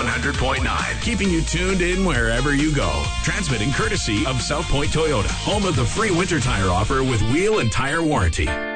100.9, keeping you tuned in wherever you go. Transmitting courtesy of South Point Toyota, home of the free winter tire offer with wheel and tire warranty.